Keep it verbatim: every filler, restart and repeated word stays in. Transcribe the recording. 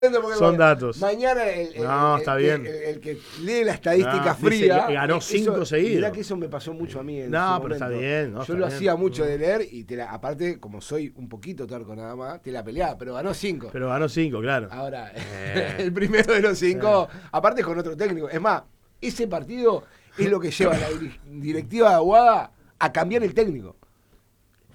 Porque Son datos. Mañana el, el, No, el, está el, bien. el, el que lee la estadística Ah, fría. dice que ganó cinco eso, seguidos. Mirá que eso me pasó mucho a mí en No, su pero está momento. bien. No, Yo está lo bien. hacía mucho de leer y te la, aparte, como soy un poquito terco nada más, te la peleaba, pero ganó cinco. Pero ganó cinco, claro. Ahora, Eh. el primero de los cinco, Eh. aparte con otro técnico. Es más, ese partido es lo que lleva a la directiva de Aguada a cambiar el técnico.